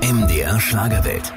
MDR Schlagerwelt.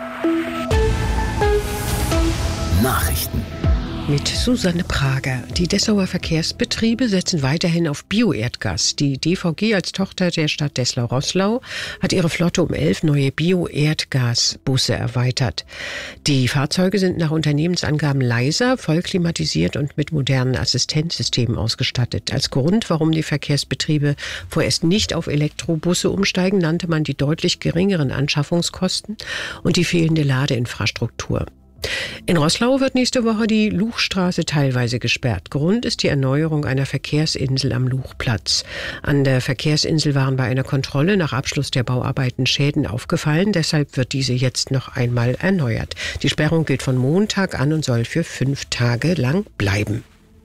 Nachrichten. Mit Susanne Prager. Die Dessauer Verkehrsbetriebe setzen weiterhin auf Bio-Erdgas. Die DVG als Tochter der Stadt Dessau-Roßlau hat ihre Flotte um 11 neue Bio-Erdgas-Busse erweitert. Die Fahrzeuge sind nach Unternehmensangaben leiser, voll klimatisiert und mit modernen Assistenzsystemen ausgestattet. Als Grund, warum die Verkehrsbetriebe vorerst nicht auf Elektrobusse umsteigen, nannte man die deutlich geringeren Anschaffungskosten und die fehlende Ladeinfrastruktur. In Roßlau wird nächste Woche die Luchstraße teilweise gesperrt. Grund ist die Erneuerung einer Verkehrsinsel am Luchplatz. An der Verkehrsinsel waren bei einer Kontrolle nach Abschluss der Bauarbeiten Schäden aufgefallen. Deshalb wird diese jetzt noch einmal erneuert. Die Sperrung gilt von Montag an und soll für 5 Tage lang bleiben.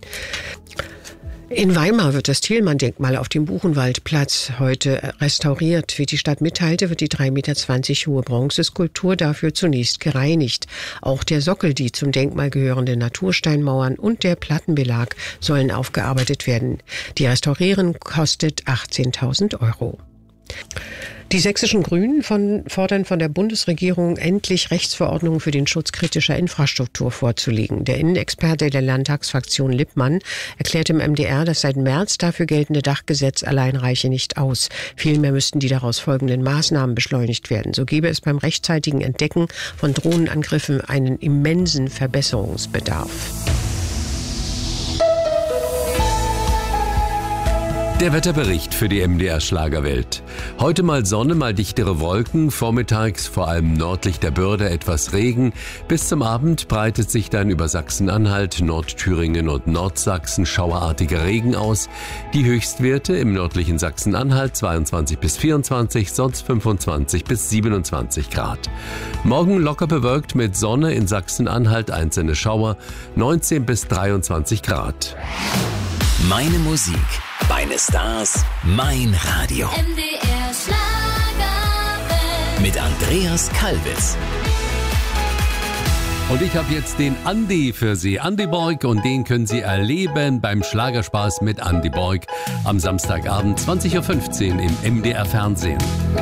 In Weimar wird das Thielmann-Denkmal auf dem Buchenwaldplatz heute restauriert. Wie die Stadt mitteilte, wird die 3,20 Meter hohe Bronzeskulptur dafür zunächst gereinigt. Auch der Sockel, die zum Denkmal gehörenden Natursteinmauern und der Plattenbelag sollen aufgearbeitet werden. Die Restaurierung kostet 18.000 €. Die sächsischen Grünen fordern von der Bundesregierung, endlich Rechtsverordnungen für den Schutz kritischer Infrastruktur vorzulegen. Der Innenexperte der Landtagsfraktion Lippmann erklärt im MDR, das seit März dafür geltende Dachgesetz allein reiche nicht aus. Vielmehr müssten die daraus folgenden Maßnahmen beschleunigt werden. So gäbe es beim rechtzeitigen Entdecken von Drohnenangriffen einen immensen Verbesserungsbedarf. Der Wetterbericht für die MDR Schlagerwelt. Heute mal Sonne, mal dichtere Wolken, vormittags vor allem nördlich der Börde etwas Regen. Bis zum Abend breitet sich dann über Sachsen-Anhalt, Nordthüringen und Nordsachsen schauerartiger Regen aus. Die Höchstwerte im nördlichen Sachsen-Anhalt 22 bis 24, sonst 25 bis 27 Grad. Morgen locker bewölkt mit Sonne, in Sachsen-Anhalt einzelne Schauer, 19 bis 23 Grad. Meine Musik, meine Stars, mein Radio. MDR Schlagerwelt. Mit Andreas Kalbitz. Und ich habe jetzt den Andi für Sie, Andi Borg, und den können Sie erleben beim Schlagerspaß mit Andi Borg am Samstagabend 20:15 Uhr im MDR Fernsehen.